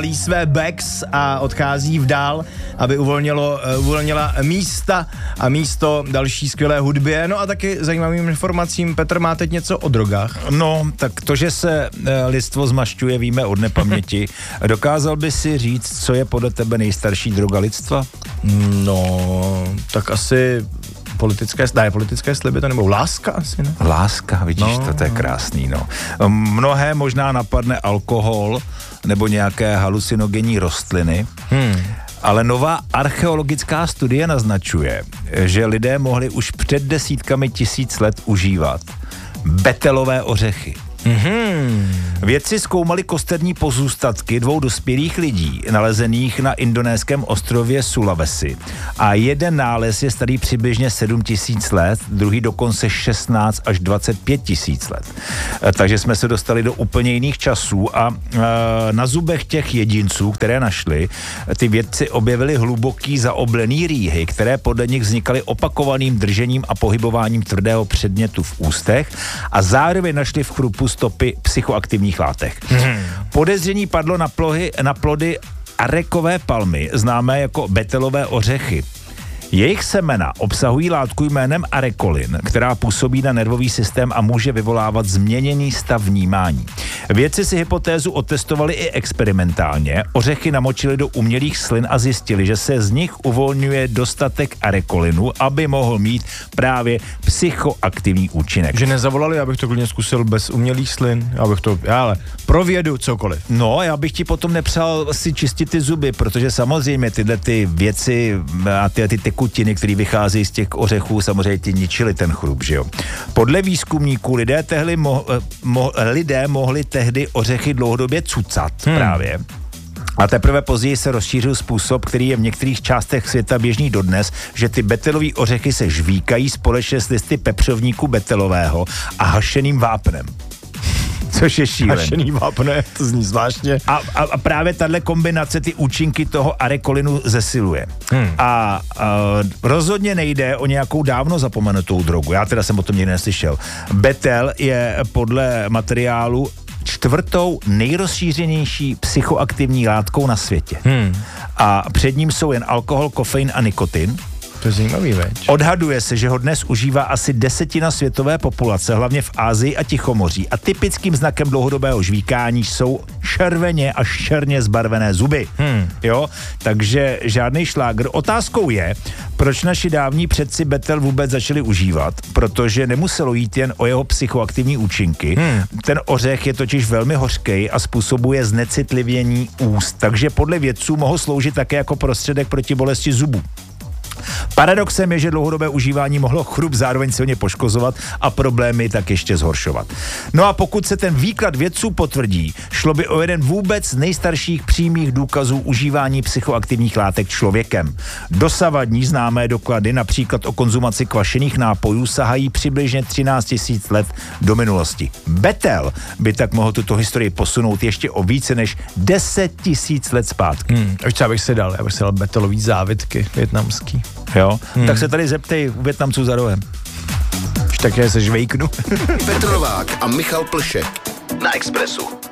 své bags a odchází v dál, aby uvolnila místa a místo další skvělé hudbě. No a taky zajímavým informacím, Petr má teď něco o drogách. No, tak to, že se lidstvo zmašťuje, víme od nepaměti. Dokázal by si říct, co je podle tebe nejstarší droga lidstva? No, tak asi politické sliby to nebudou. Láska asi, ne? Láska, vidíš, to je krásný, no. Mnohé možná napadne alkohol nebo nějaké halucinogenní rostliny, ale nová archeologická studie naznačuje, že lidé mohli už před desítkami tisíc let užívat betelové ořechy. Vědci zkoumali kosterní pozůstatky 2 dospělých lidí, nalezených na indonéském ostrově Sulawesi. A jeden nález je starý přibližně 7 000 let, druhý dokonce 16 až 25 000 let. Takže jsme se dostali do úplně jiných časů a na zubech těch jedinců, které našli, ty vědci objevili hluboký zaoblený rýhy, které podle nich vznikaly opakovaným držením a pohybováním tvrdého předmětu v ústech a zároveň našli v chrupu stopy psychoaktivních látek. Podezření padlo na plody arekové palmy, známé jako betelové ořechy. Jejich semena obsahují látku jménem arekolin, která působí na nervový systém a může vyvolávat změněný stav vnímání. Vědci si hypotézu otestovali i experimentálně, ořechy namočili do umělých slin a zjistili, že se z nich uvolňuje dostatek arekolinu, aby mohl mít právě psychoaktivní účinek. Že nezavolali, abych to klidně zkusil bez umělých slin, ale pro vědu cokoliv. No, já bych ti potom nepřál si čistit ty zuby, protože samozřejmě tyhle ty věci a ty tekutiny, které vycházejí z těch ořechů, samozřejmě ti ničili ten chrup, že jo. Podle výzkumníků lidé mohli tehdy ořechy dlouhodobě cucat právě. A teprve později se rozšířil způsob, který je v některých částech světa běžný dodnes, že ty betelový ořechy se žvíkají společně s listy pepřovníku betelového a hašeným vápnem. Což je šílený. Hašený vápne, to zní zvláštně. A právě tahle kombinace ty účinky toho arekolinu zesiluje. A rozhodně nejde o nějakou dávno zapomenutou drogu. Já teda jsem o tom nikdy neslyšel. Betel je podle materiálu 4. nejrozšířenější psychoaktivní látkou na světě. A před ním jsou jen alkohol, kofein a nikotin. To je zajímavý, veď. Odhaduje se, že ho dnes užívá asi 10% světové populace, hlavně v Asii a Tichomoří. A typickým znakem dlouhodobého žvíkání jsou červeně až černě zbarvené zuby. Jo? Takže žádný šlágr. Otázkou je, proč naši dávní předci betel vůbec začali užívat, protože nemuselo jít jen o jeho psychoaktivní účinky. Ten ořech je totiž velmi hořký a způsobuje znecitlivění úst, takže podle vědců mohl sloužit také jako prostředek proti bolesti zubů. Paradoxem je, že dlouhodobé užívání mohlo chrup zároveň silně poškozovat a problémy tak ještě zhoršovat. No a pokud se ten výklad vědců potvrdí, šlo by o jeden vůbec z nejstarších přímých důkazů užívání psychoaktivních látek člověkem. Dosavadní známé doklady, například o konzumaci kvašených nápojů, sahají přibližně 13 000 let do minulosti. Betel by tak mohl tuto historii posunout ještě o více než 10 000 let zpátky. Já bych si dal betelový závitky vietnamský. Jo? Tak se tady zeptej u Vietnamců za rohem. Už také se žvejknu. Petr Novák a Michal Plšek na Expressu.